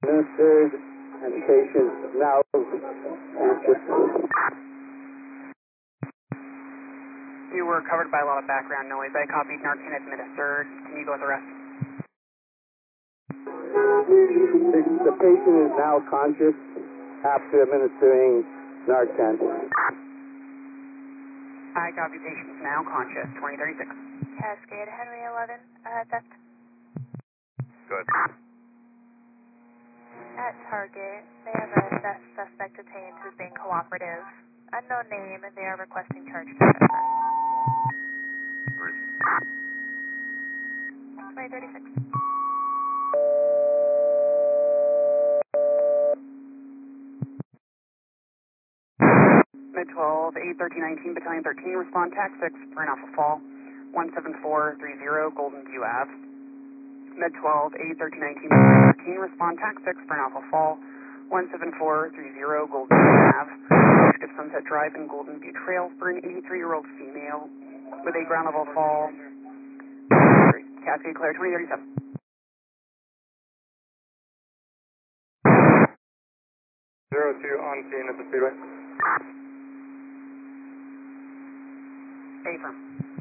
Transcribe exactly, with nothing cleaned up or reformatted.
Administered and patient now conscious. You were covered by a lot of background noise. I copied Narcan administered. Can you go with the rest? The, the patient is now conscious after administering Narcan. I copy patient is now conscious. twenty thirty-six. Cascade Henry eleven. Uh, that's Good. at Target. They have a sus suspect detained who's being cooperative. Unknown name, and they are requesting charge assessment. twenty thirty-six. Mid twelve, eight thirteen nineteen, Battalion thirteen, respond tax six for an Alpha Fall, one seven four three zero, Golden View Ave. Mid twelve, eight thirteen nineteen, Battalion thirteen, respond tax six for an Alpha Fall, one seven four three zero, Golden View Ave. Skip Sunset Drive and Golden View Trail for an eighty-three-year-old female with a ground level fall. Cascade Claire, twenty thirty-seven. Zero two on scene at the speedway. Affirm.